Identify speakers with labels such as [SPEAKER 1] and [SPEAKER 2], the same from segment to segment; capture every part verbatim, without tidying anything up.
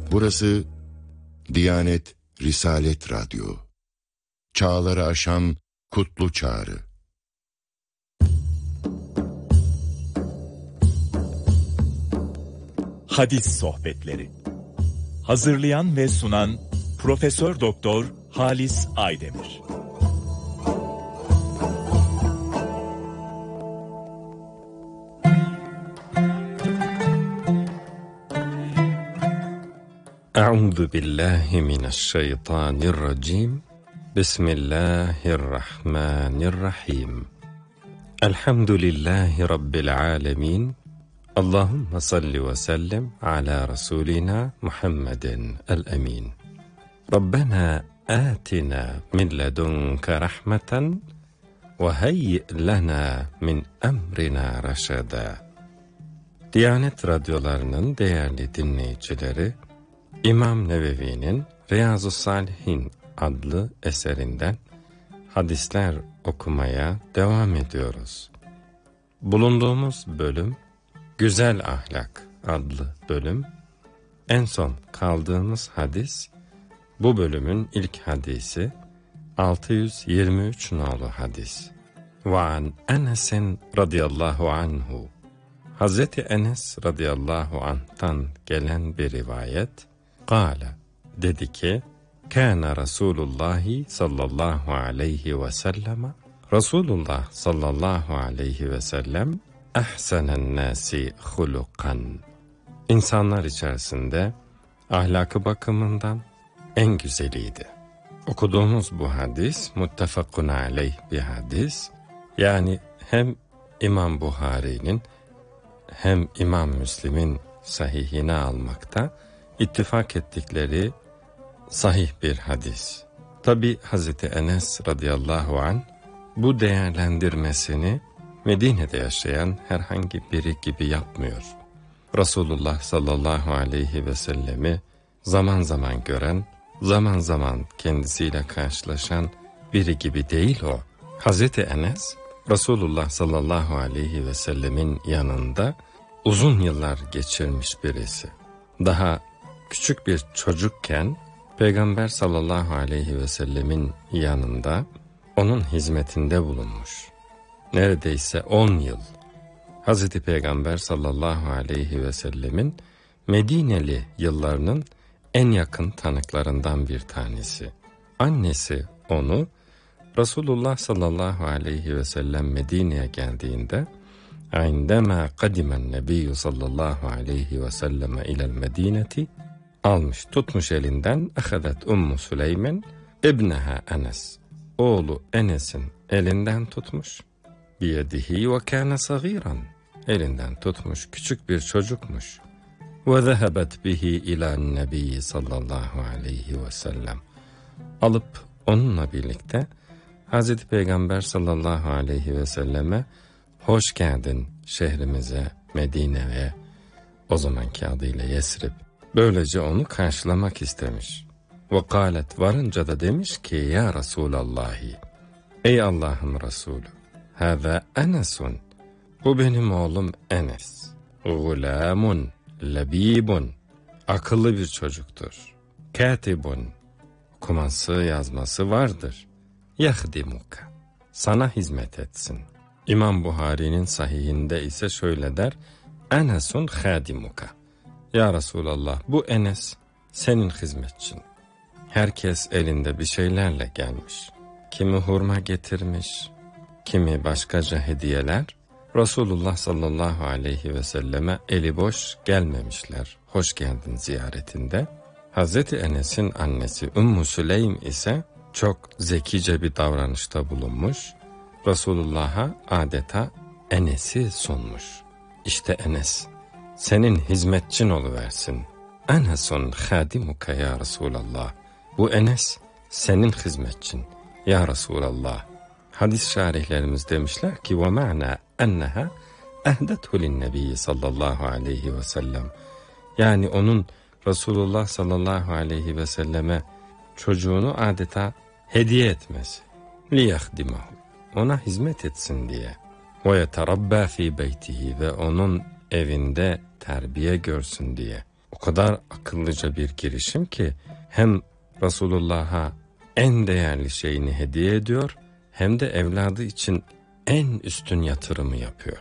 [SPEAKER 1] Burası Diyanet Risalet Radyo. Çağları aşan kutlu çağrı.
[SPEAKER 2] Hadis sohbetleri. Hazırlayan ve sunan Profesör Doktor Halis Aydemir.
[SPEAKER 3] Euzu billahi mineşşeytanirracim. Bismillahirrahmanirrahim. Elhamdülillahi rabbil alamin. Allahumme salli ve sellem ala rasulina Muhammedin el-emin. Rabbena atina min ledunke rahmeten ve heyyi lena min emrina reşeda. Diyanet radyolarının değerli dinleyicileri, İmam Nevevi'nin Riyazu Salihin adlı eserinden hadisler okumaya devam ediyoruz. Bulunduğumuz bölüm Güzel Ahlak adlı bölüm. En son kaldığımız hadis bu bölümün ilk hadisi, altı yüz yirmi üç nolu hadis. Ve an Enes'in radıyallahu anhu. Hazreti Enes radıyallahu anh'tan gelen bir rivayet. Kâle, dedi ki, kâne Resulullahi sallallahu aleyhi ve sellem, Resulullah sallallahu aleyhi ve sellem, ehsenen nâsi hulukan, İnsanlar içerisinde ahlakı bakımından en güzeliydi. Okuduğumuz bu hadis, muttefakun aleyh bir hadis, yani hem İmam Buhari'nin hem İmam Müslim'in sahihine almakta ittifak ettikleri sahih bir hadis. Tabi Hazreti Enes radıyallahu anh bu değerlendirmesini Medine'de yaşayan herhangi biri gibi yapmıyor. Resulullah sallallahu aleyhi ve sellemi zaman zaman gören, zaman zaman kendisiyle karşılaşan biri gibi değil o. Hazreti Enes, Resulullah sallallahu aleyhi ve sellemin yanında uzun yıllar geçirmiş birisi. Daha küçük bir çocukken Peygamber sallallahu aleyhi ve sellemin yanında onun hizmetinde bulunmuş. Neredeyse on yıl. Hazreti Peygamber sallallahu aleyhi ve sellemin Medineli yıllarının en yakın tanıklarından bir tanesi. Annesi onu Resulullah sallallahu aleyhi ve sellem Medine'ye geldiğinde "İndema kadimen Nebiyyü sallallahu aleyhi ve sellem ilel Medineti" almış, tutmuş elinden "Ahadet Ummu Süleyman ibneha Enes", oğlu Enes'in elinden tutmuş. "Biyedihi ve kâne sagiran", elinden tutmuş, küçük bir çocukmuş. "Ve zehebet bihi ilan Nebiyyi sallallahu aleyhi ve sellem", alıp onunla birlikte Hazreti Peygamber sallallahu aleyhi ve selleme "Hoş geldin şehrimize, Medine'ye", o zamanki adıyla Yesrib. Böylece onu karşılamak istemiş. Ve kâlet, varınca da demiş ki, ya Resulallahi, ey Allah'ın Resulü, hâzâ Enes'un, bu benim oğlum Enes. Gulâmun, lebîbun, akıllı bir çocuktur. Kâtibun, okuması yazması vardır. Yahdimuka, sana hizmet etsin. İmam Buhari'nin sahihinde ise şöyle der, Enesun hâdimuka. Ya Resulallah, bu Enes senin hizmetçin. Herkes elinde bir şeylerle gelmiş. Kimi hurma getirmiş, kimi başkaca hediyeler. Resulullah sallallahu aleyhi ve selleme eli boş gelmemişler hoş geldin ziyaretinde. Hazreti Enes'in annesi Ümmü Süleym ise çok zekice bir davranışta bulunmuş. Resulullah'a adeta Enes'i sunmuş. İşte Enes senin hizmetçin oluversin. Enesun hadimuka ya Resulallah. Bu Enes senin hizmetçin ya Resulallah. Hadis şarihlerimiz demişler ki ve ma'na enneha ehdethu linnebiyyi sallallahu aleyhi ve sellem. Yani onun Resulullah sallallahu aleyhi ve selleme çocuğunu adeta hediye etmesi. Liyahdimahu, ona hizmet etsin diye. Ve yeterabba fi beytihi, ve onun evinde terbiye görsün diye. O kadar akıllıca bir girişim ki hem Resulullah'a en değerli şeyini hediye ediyor, hem de evladı için en üstün yatırımı yapıyor.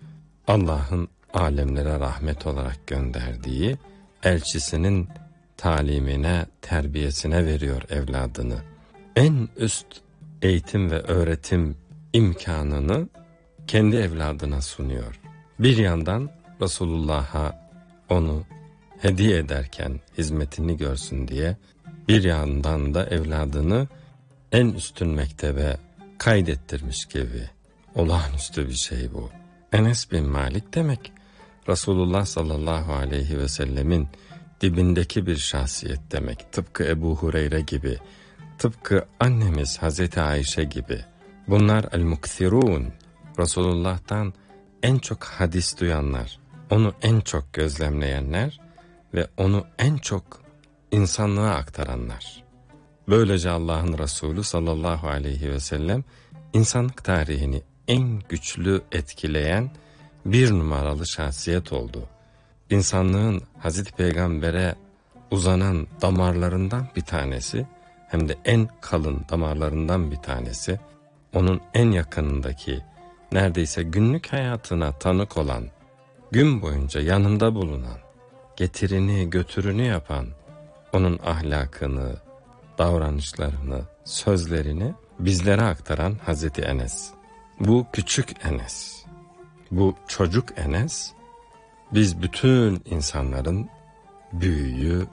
[SPEAKER 3] Allah'ın alemlere rahmet olarak gönderdiği elçisinin talimine, terbiyesine veriyor evladını. En üst eğitim ve öğretim imkanını kendi evladına sunuyor. Bir yandan Resulullah'a onu hediye ederken hizmetini görsün diye, bir yandan da evladını en üstün mektebe kaydettirmiş gibi. Olağanüstü bir şey bu. Enes bin Malik demek, Resulullah sallallahu aleyhi ve sellemin dibindeki bir şahsiyet demek. Tıpkı Ebu Hureyre gibi, tıpkı annemiz Hazreti Ayşe gibi. Bunlar el-mukthirun, Resulullah'tan en çok hadis duyanlar, onu en çok gözlemleyenler ve onu en çok insanlığa aktaranlar. Böylece Allah'ın Resulü sallallahu aleyhi ve sellem insanlık tarihini en güçlü etkileyen bir numaralı şahsiyet oldu. İnsanlığın Hazreti Peygamber'e uzanan damarlarından bir tanesi, hem de en kalın damarlarından bir tanesi, onun en yakınındaki, neredeyse günlük hayatına tanık olan, gün boyunca yanında bulunan, getirini götürünü yapan, onun ahlakını, davranışlarını, sözlerini bizlere aktaran Hazreti Enes. Bu küçük Enes, bu çocuk Enes, biz bütün insanların büyüğü,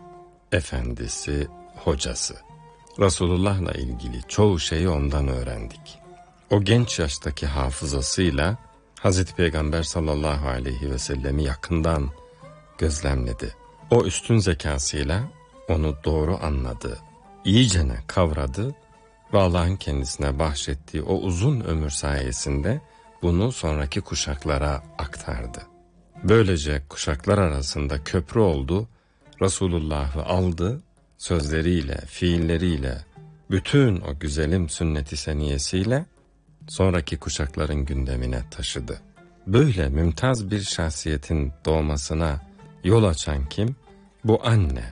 [SPEAKER 3] efendisi, hocası. Resulullah'la ilgili çoğu şeyi ondan öğrendik. O genç yaştaki hafızasıyla Hazreti Peygamber sallallahu aleyhi ve sellemi yakından gözlemledi. O üstün zekasıyla onu doğru anladı, iyicene kavradı ve Allah'ın kendisine bahşettiği o uzun ömür sayesinde bunu sonraki kuşaklara aktardı. Böylece kuşaklar arasında köprü oldu, Resulullah'ı aldı, sözleriyle, fiilleriyle, bütün o güzelim sünnet-i seniyesiyle sonraki kuşakların gündemine taşıdı. Böyle mümtaz bir şahsiyetin doğmasına yol açan kim? Bu anne.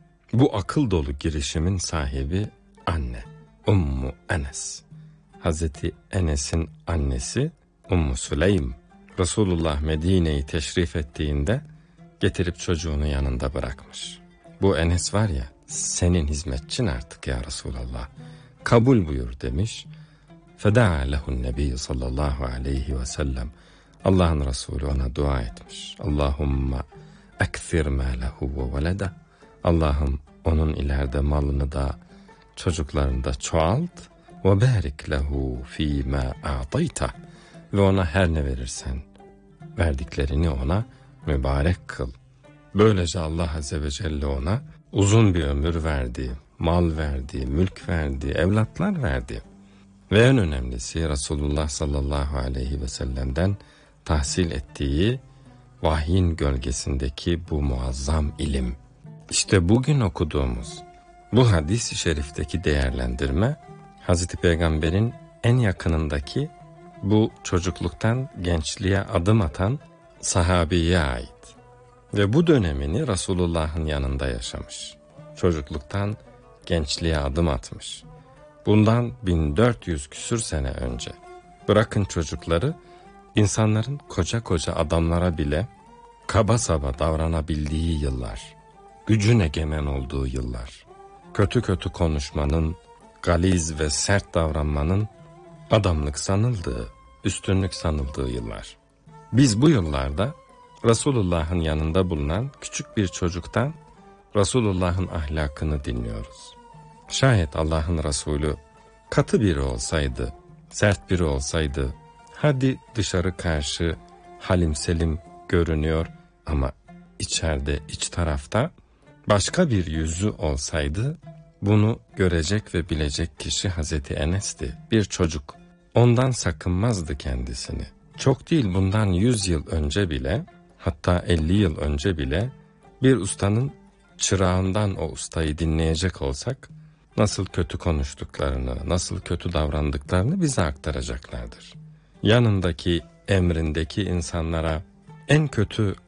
[SPEAKER 3] Bu akıl dolu girişimin sahibi anne. Ummu Enes. Hazreti Enes'in annesi Ummu Süleym. Resulullah Medine'yi teşrif ettiğinde getirip çocuğunu yanında bırakmış. Bu Enes var ya, senin hizmetçin artık ya Resulallah, kabul buyur demiş. Feda'a lehun nebiyyü sallallahu aleyhi ve sellem. Allah'ın Resulü ona dua etmiş. Allahumma ekthir mâlehu ve velede. Allah'ım onun ileride malını da çocuklarını da çoğalt. Ve barik lehu fîmâ a'tayta. Ve ona her ne verirsen verdiklerini ona mübarek kıl. Böylece Allah Azze ve Celle ona uzun bir ömür verdi, mal verdi, mülk verdi, evlatlar verdi. Ve en önemlisi Resulullah sallallahu aleyhi ve sellem'den tahsil ettiği vahyin gölgesindeki bu muazzam ilim. İşte bugün okuduğumuz bu hadis-i şerifteki değerlendirme, Hazreti Peygamber'in en yakınındaki bu çocukluktan gençliğe adım atan sahabiye ait. Ve bu dönemini Resulullah'ın yanında yaşamış. Çocukluktan gençliğe adım atmış. Bundan bin dört yüz küsür sene önce. Bırakın çocukları, insanların koca koca adamlara bile kaba saba davranabildiği yıllar. Gücün egemen olduğu yıllar. Kötü kötü konuşmanın, galiz ve sert davranmanın adamlık sanıldığı, üstünlük sanıldığı yıllar. Biz bu yıllarda Resulullah'ın yanında bulunan küçük bir çocuktan Resulullah'ın ahlakını dinliyoruz. Şayet Allah'ın Resulü katı biri olsaydı, sert biri olsaydı, hadi dışarı karşı halim selim görünüyor ama içeride, iç tarafta başka bir yüzü olsaydı, bunu görecek ve bilecek kişi Hazreti Enes'ti, bir çocuk. Ondan sakınmazdı kendisini. Çok değil, bundan yüz yıl önce bile, hatta elli yıl önce bile bir ustanın çırağından o ustayı dinleyecek olsak, nasıl kötü konuştuklarını, nasıl kötü davrandıklarını bize aktaracaklardır. Yanındaki, emrindeki insanlara en kötü